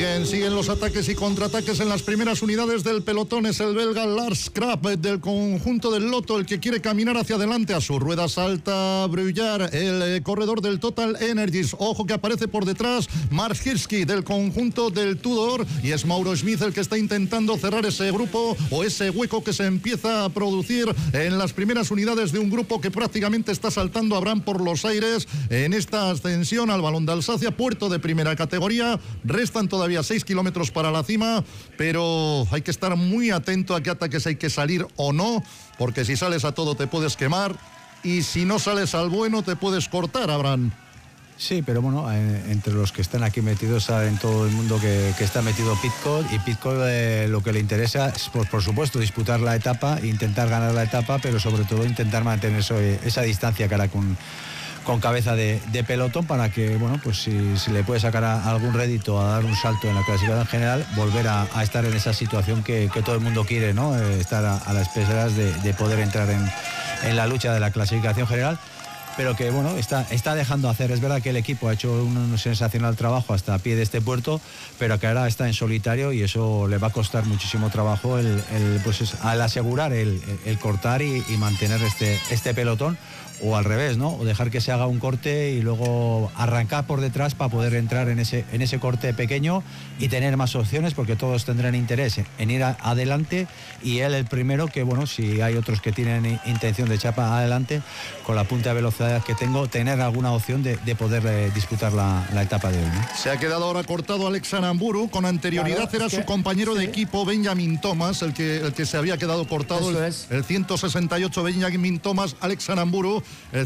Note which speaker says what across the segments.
Speaker 1: Bien, siguen los ataques y contraataques en las primeras unidades del pelotón. Es el belga Lars Krab del conjunto del Lotto el que quiere caminar hacia adelante. A su rueda salta Bruyar, el corredor del Total Energies. Ojo que aparece por detrás Mark Hirschi del conjunto del Tudor, y es Mauro Schmid el que está intentando cerrar ese grupo o ese hueco que se empieza a producir en las primeras unidades de un grupo que prácticamente está saltando Abraham por los aires en esta ascensión al Balón de Alsacia, puerto de primera categoría. Restan todavía 6 kilómetros para la cima, pero hay que estar muy atento a qué ataques hay que salir o no, porque si sales a todo te puedes quemar y si no sales al bueno te puedes cortar, Abraham.
Speaker 2: Sí, pero bueno, entre los que están aquí metidos saben todo el mundo que está metido Pidcock, y Pidcock lo que le interesa es, pues, por supuesto, disputar la etapa, intentar ganar la etapa, pero sobre todo intentar mantener esa distancia cara con cabeza de pelotón, para que, bueno, pues si le puede sacar algún rédito a dar un salto en la clasificación general, volver a estar en esa situación que todo el mundo quiere, ¿no? Estar a las esperas de poder entrar en la lucha de la clasificación general. Pero que, bueno, está dejando hacer. Es verdad que el equipo ha hecho un sensacional trabajo hasta a pie de este puerto, pero que ahora está en solitario y eso le va a costar muchísimo trabajo al asegurar el cortar y mantener este pelotón, o al revés, ¿no? O dejar que se haga un corte y luego arrancar por detrás para poder entrar en ese corte pequeño y tener más opciones, porque todos tendrán interés en ir adelante, y él el primero, que, bueno, si hay otros que tienen intención de echar adelante, con la punta de velocidad que tengo, tener alguna opción de poder disputar la etapa de hoy, ¿no?
Speaker 1: Se ha quedado ahora cortado Alex Aramburu. Con anterioridad era su compañero de equipo Benjamin Thomas el que se había quedado cortado. El 168 Benjamin Thomas, Alex Aramburu el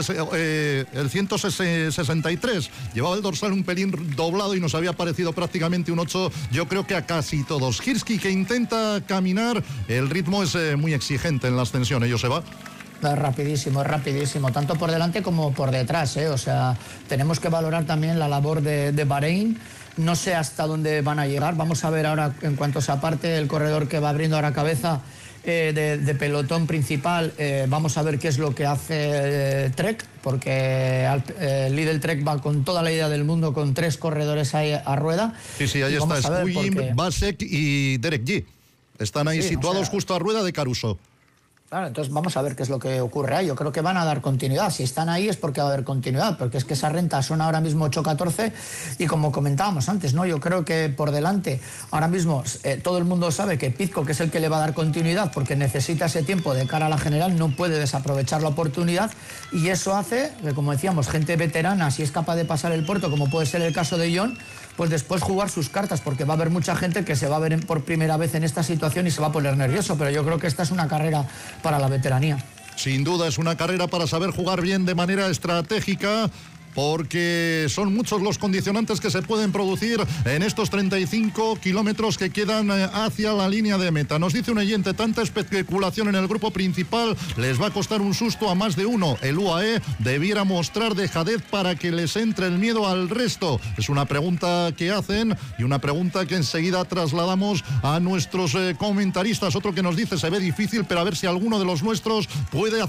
Speaker 1: 163. Llevaba el dorsal un pelín doblado y nos había parecido prácticamente un 8, yo creo que a casi todos. Hirschi, que intenta caminar, el ritmo es muy exigente en la ascensión, Joseba.
Speaker 3: Es rapidísimo, tanto por delante como por detrás, O sea, tenemos que valorar también la labor de Bahrein. No sé hasta dónde van a llegar. Vamos a ver ahora, en cuanto se aparte el corredor que va abriendo ahora cabeza de pelotón principal, vamos a ver qué es lo que hace Trek, porque el líder Trek va con toda la idea del mundo, con 3 corredores ahí a rueda.
Speaker 1: Sí, ahí está Skujin, Vasek y Derek G. Están ahí situados justo a rueda de Caruso.
Speaker 3: Claro, entonces vamos a ver qué es lo que ocurre ahí. Yo creo que van a dar continuidad. Si están ahí es porque va a haber continuidad, porque es que esa renta son ahora mismo 8-14 y, como comentábamos antes, ¿no? Yo creo que por delante ahora mismo todo el mundo sabe que Pidcock es el que le va a dar continuidad, porque necesita ese tiempo de cara a la general, no puede desaprovechar la oportunidad, y eso hace que, como decíamos, gente veterana, si es capaz de pasar el puerto, como puede ser el caso de John, pues después jugar sus cartas, porque va a haber mucha gente que se va a ver por primera vez en esta situación y se va a poner nervioso, pero yo creo que esta es una carrera para la veteranía.
Speaker 1: Sin duda es una carrera para saber jugar bien de manera estratégica, porque son muchos los condicionantes que se pueden producir en estos 35 kilómetros que quedan hacia la línea de meta. Nos dice un oyente, tanta especulación en el grupo principal les va a costar un susto a más de uno. El UAE debiera mostrar dejadez para que les entre el miedo al resto. Es una pregunta que hacen y una pregunta que enseguida trasladamos a nuestros comentaristas. Otro que nos dice, se ve difícil, pero a ver si alguno de los nuestros puede hacer